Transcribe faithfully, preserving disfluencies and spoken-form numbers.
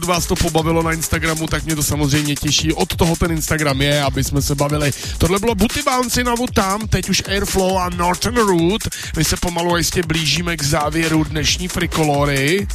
vás to pobavilo na Instagramu, tak mě to samozřejmě těší. Od toho ten Instagram je, aby jsme se bavili. Tohle bylo Booty Bouncy na tam, teď už Airflow a Northern Root. My se pomalu jistě blížíme k závěru dnešní Frikolory.